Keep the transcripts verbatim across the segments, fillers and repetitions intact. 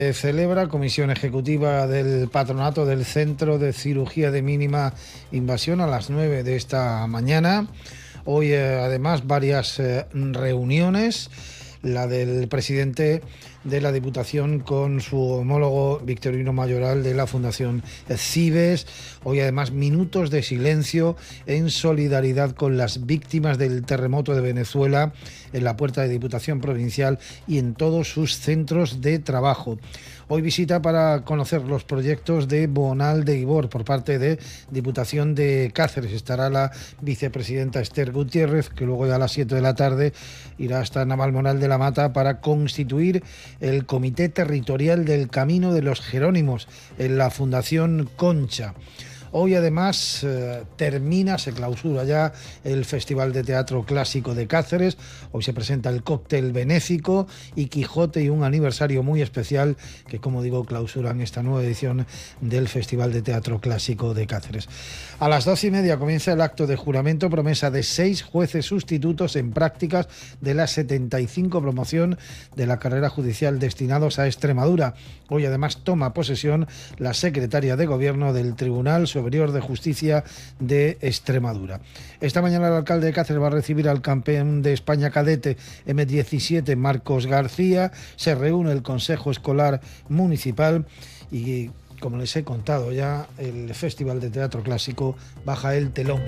Celebra comisión ejecutiva del patronato del Centro de Cirugía de Mínima Invasión a las nueve de esta mañana. Hoy eh, además varias eh, reuniones, la del presidente de la Diputación con su homólogo Victorino Mayoral de la Fundación Cibes. Hoy además minutos de silencio en solidaridad con las víctimas del terremoto de Venezuela en la puerta de Diputación Provincial y en todos sus centros de trabajo. Hoy visita para conocer los proyectos de Bonal de Ibor por parte de Diputación de Cáceres. Estará la vicepresidenta Esther Gutiérrez, que luego ya a las siete de la tarde irá hasta Navalmoral de la Mata para constituir el Comité Territorial del Camino de los Jerónimos en la Fundación Concha. Hoy además eh, termina, se clausura ya el Festival de Teatro Clásico de Cáceres. Hoy se presenta el cóctel benéfico y Quijote y un aniversario muy especial que, como digo, clausuran esta nueva edición del Festival de Teatro Clásico de Cáceres. A las doce y media comienza el acto de juramento, promesa de seis jueces sustitutos en prácticas de la setenta y cinco promoción de la carrera judicial destinados a Extremadura. Hoy además toma posesión la secretaria de Gobierno del Tribunal Superior de Justicia de Extremadura. Esta mañana el alcalde de Cáceres va a recibir al campeón de España cadete eme diecisiete, Marcos García. Se reúne el Consejo Escolar Municipal y, como les he contado ya, el Festival de Teatro Clásico baja el telón.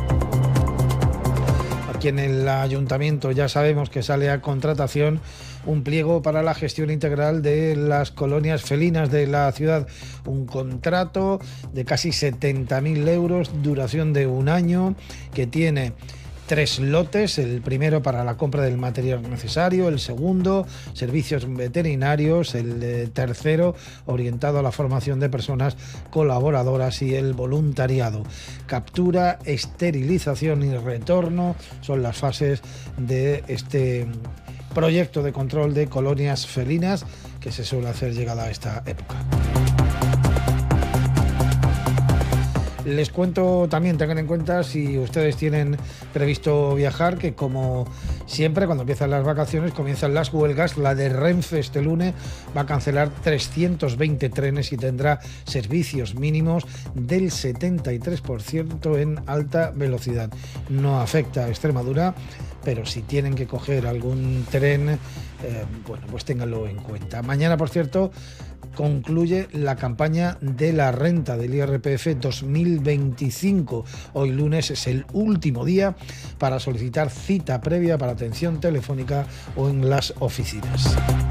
Aquí en el ayuntamiento ya sabemos que sale a contratación un pliego para la gestión integral de las colonias felinas de la ciudad. Un contrato de casi setenta mil euros, duración de un año, que tiene tres lotes: el primero para la compra del material necesario, el segundo servicios veterinarios, el eh, tercero orientado a la formación de personas colaboradoras y el voluntariado. Captura, esterilización y retorno son las fases de este proyecto de control de colonias felinas que se suele hacer llegada a esta época. Les cuento también, tengan en cuenta, si ustedes tienen previsto viajar, que como siempre cuando empiezan las vacaciones comienzan las huelgas. La de Renfe este lunes va a cancelar trescientos veinte trenes y tendrá servicios mínimos del setenta y tres por ciento en alta velocidad. No afecta a Extremadura, pero si tienen que coger algún tren, eh, bueno, pues ténganlo en cuenta. Mañana, por cierto, concluye la campaña de la renta del I R P F dos mil veinticinco. Hoy lunes es el último día para solicitar cita previa para atención telefónica o en las oficinas.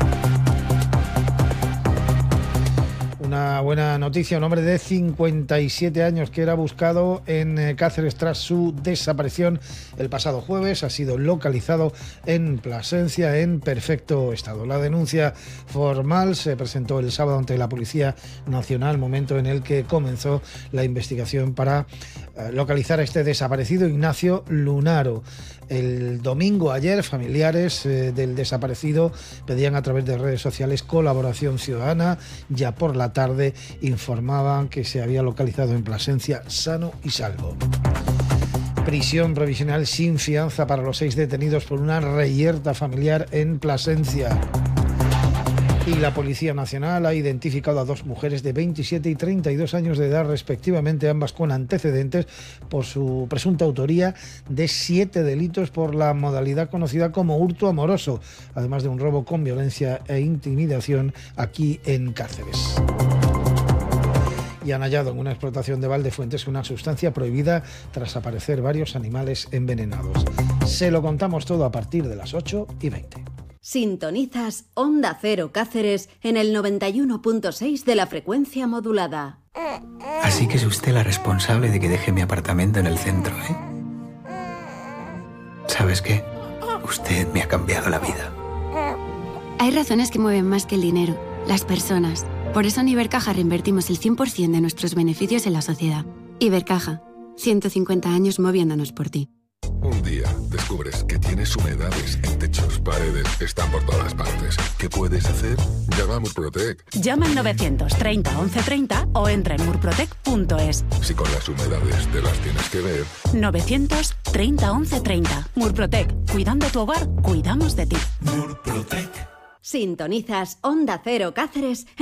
Una buena noticia: un hombre de cincuenta y siete años que era buscado en Cáceres tras su desaparición el pasado jueves ha sido localizado en Plasencia en perfecto estado. La denuncia formal se presentó el sábado ante la Policía Nacional, momento en el que comenzó la investigación para localizar a este desaparecido, Ignacio Lunaro. El domingo ayer, familiares eh, del desaparecido pedían a través de redes sociales colaboración ciudadana. Ya por la tarde informaban que se había localizado en Plasencia sano y salvo. Prisión provisional sin fianza para los seis detenidos por una reyerta familiar en Plasencia. Y la Policía Nacional ha identificado a dos mujeres de veintisiete y treinta y dos años de edad respectivamente, ambas con antecedentes por su presunta autoría de siete delitos por la modalidad conocida como hurto amoroso, además de un robo con violencia e intimidación aquí en Cáceres. Y han hallado en una explotación de Valdefuentes una sustancia prohibida tras aparecer varios animales envenenados. Se lo contamos todo a partir de las ocho y veinte. Sintonizas Onda Cero Cáceres en el noventa y uno punto seis de la frecuencia modulada. Así que es usted la responsable de que deje mi apartamento en el centro, ¿eh? ¿Sabes qué? Usted me ha cambiado la vida. Hay razones que mueven más que el dinero, las personas. Por eso en Ibercaja reinvertimos el cien por ciento de nuestros beneficios en la sociedad. Ibercaja, ciento cincuenta años moviéndonos por ti. Un día descubres que tienes humedades en techos, paredes, están por todas partes. ¿Qué puedes hacer? Llama a Murprotec. Llama al novecientos treinta once treinta o entra en murprotec punto es. Si con las humedades te las tienes que ver. novecientos treinta once treinta. Murprotec. Cuidando tu hogar, cuidamos de ti. Sintonizas Onda Cero Cáceres